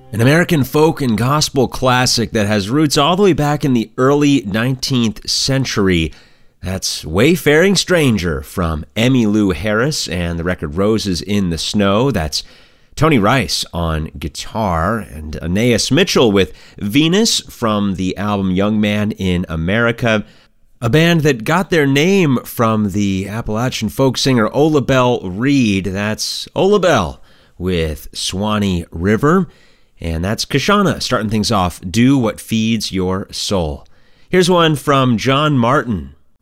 An American folk and gospel classic that has roots all the way back in the early 19th century. That's Wayfaring Stranger from Emmylou Harris and the record Roses in the Snow. That's Tony Rice on guitar and Anais Mitchell with Venus from the album Young Man in America. A band that got their name from the Appalachian folk singer Ola Belle Reed. That's Ola Belle with Swanee River. And that's Kashana starting things off, Do What Feeds Your Soul. Here's one from John Martin